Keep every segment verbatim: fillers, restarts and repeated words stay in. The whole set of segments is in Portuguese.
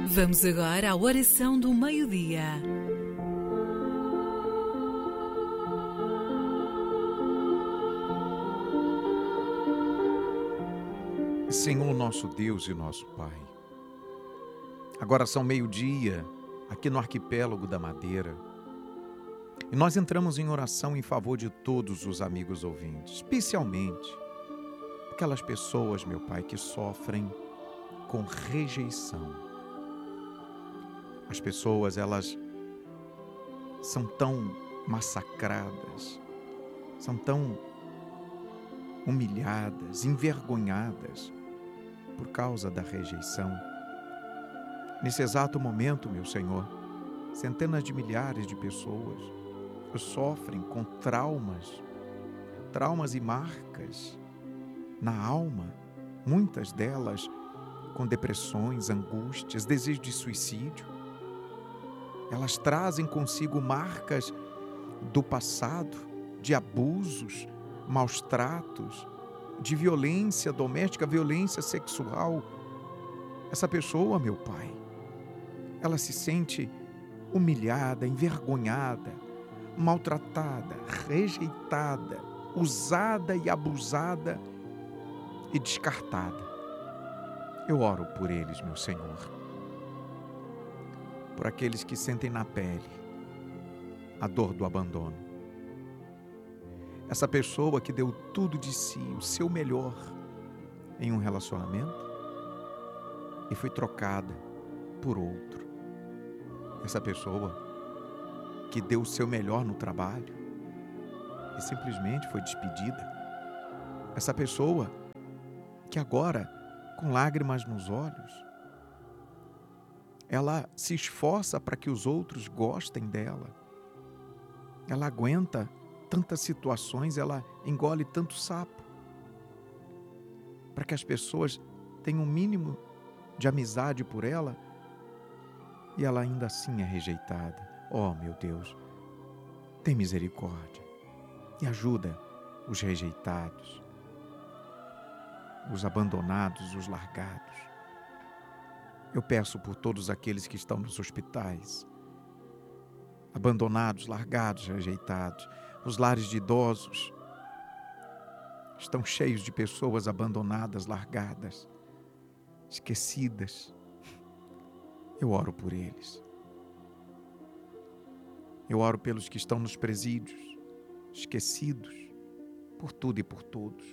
Vamos agora à oração do meio-dia. Senhor nosso Deus e nosso Pai, agora são meio-dia aqui no arquipélago da Madeira e nós entramos em oração em favor de todos os amigos ouvintes, especialmente aquelas pessoas, meu Pai, que sofrem com rejeição. As pessoas, elas são tão massacradas, são tão humilhadas, envergonhadas por causa da rejeição. Nesse exato momento, meu Senhor, centenas de milhares de pessoas sofrem com traumas, traumas e marcas na alma, muitas delas com depressões, angústias, desejo de suicídio. Elas trazem consigo marcas do passado, de abusos, maus tratos, de violência doméstica, violência sexual. Essa pessoa, meu Pai, ela se sente humilhada, envergonhada, maltratada, rejeitada, usada e abusada e descartada. Eu oro por eles, meu Senhor, por aqueles que sentem na pele a dor do abandono. Essa pessoa que deu tudo de si, o seu melhor, em um relacionamento e foi trocada por outro. Essa pessoa que deu o seu melhor no trabalho e simplesmente foi despedida. Essa pessoa que agora, com lágrimas nos olhos, ela se esforça para que os outros gostem dela. Ela aguenta tantas situações, ela engole tanto sapo para que as pessoas tenham um mínimo de amizade por ela e ela ainda assim é rejeitada. Oh, meu Deus, tem misericórdia e ajuda os rejeitados, os abandonados, os largados. Eu peço por todos aqueles que estão nos hospitais, abandonados, largados, rejeitados. Os lares de idosos estão cheios de pessoas abandonadas, largadas, esquecidas. Eu oro por eles. Eu oro pelos que estão nos presídios, esquecidos por tudo e por todos.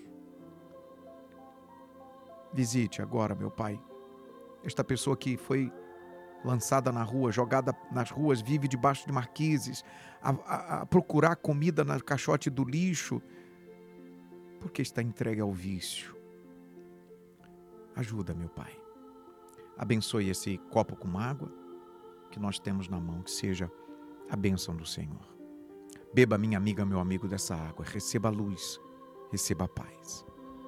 Visite agora, meu Pai, esta pessoa que foi lançada na rua, jogada nas ruas, vive debaixo de marquises, a, a, a procurar comida no caixote do lixo, porque está entregue ao vício. Ajuda, meu Pai. Abençoe esse copo com água que nós temos na mão, que seja a bênção do Senhor. Beba, minha amiga, meu amigo, dessa água. Receba a luz, receba a paz.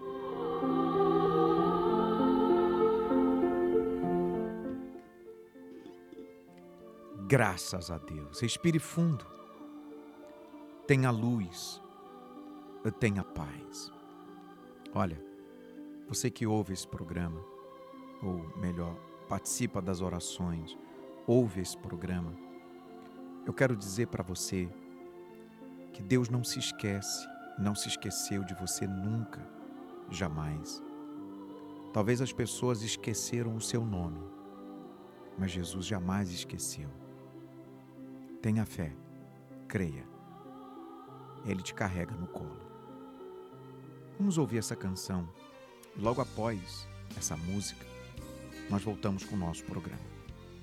Graças a Deus. Respire fundo. Tenha luz. Tenha paz. Olha, você que ouve esse programa, ou melhor, participa das orações, ouve esse programa, eu quero dizer para você que Deus não se esquece, não se esqueceu de você nunca, jamais. Talvez as pessoas esqueceram o seu nome, mas Jesus jamais esqueceu. Tenha fé, creia. Ele te carrega no colo. Vamos ouvir essa canção e logo após essa música, nós voltamos com o nosso programa.